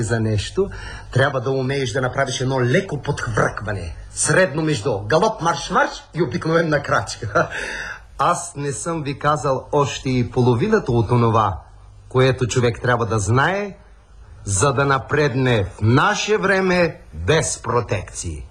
за нещо, трябва да умееш да направиш едно леко подхвъркване. Средно между галоп, марш-марш и обикновена крачка. Аз не съм ви казал още и половината от онова, което човек трябва да знае, за да напредне в наше време без протекции.